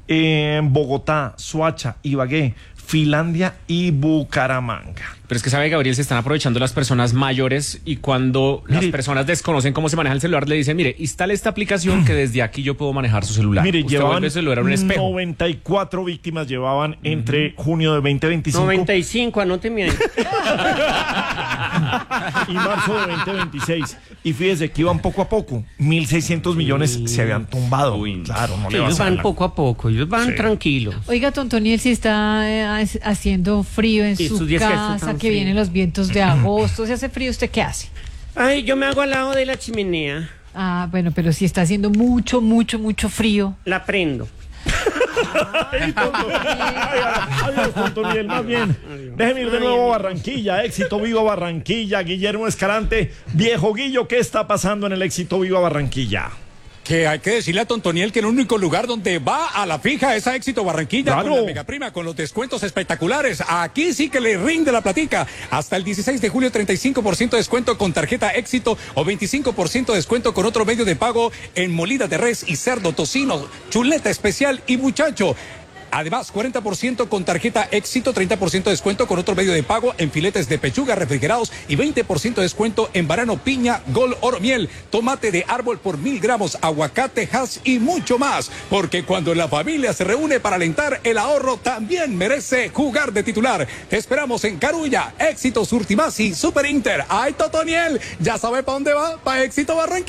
Bogotá, Soacha, Ibagué, Finlandia y Bucaramanga. Pero es que sabe, Gabriel, se están aprovechando las personas mayores y cuando las personas desconocen cómo se maneja el celular, le dicen, mire, instale esta aplicación que desde aquí yo puedo manejar su celular. Mire, Usted llevaban vuelve el celular a un espejo. 94 víctimas llevaban entre junio de 2025 95, anóteme ahí. y marzo de 2026. Y fíjese que iban poco a poco. 1.600 millones se habían tumbado. Uy, claro, no le va a Ellos hacer van la- poco a poco, ellos van tranquilos. Oiga, Tontoniel, si está haciendo frío en Estos su días que hace casa, tan que frío. vienen los vientos de agosto, si hace frío, ¿usted qué hace? Ay, yo me hago al lado de la chimenea, Ah, bueno, pero si está haciendo mucho, mucho, mucho frío. la prendo. Ay, adiós, Tontoniel, más bien. Déjeme ir de nuevo a Barranquilla. Éxito Viva Barranquilla. Guillermo Escalante. Viejo Guillo, ¿qué está pasando en el Éxito Viva Barranquilla? Que hay que decirle a Tontoniel que el único lugar donde va a la fija es a Éxito Barranquilla, Claro. con la megaprima, con los descuentos espectaculares. Aquí sí que le rinde la platica. Hasta el 16 de julio, 35% de descuento con tarjeta Éxito o 25% de descuento con otro medio de pago en molida de res y cerdo, tocino, chuleta especial y muchacho. Además, 40% con tarjeta Éxito, 30% de descuento con otro medio de pago en filetes de pechuga refrigerados y 20% de descuento en banano, piña, gol, oro, miel, tomate de árbol por 1000 gramos, aguacate, hass y mucho más. Porque cuando la familia se reúne para alentar, el ahorro también merece jugar de titular. Te esperamos en Carulla, Éxito, Surtimasi, Super Inter. ¡Ay, Totoniel! ¿Ya sabe para dónde va? Para Éxito Barranquilla.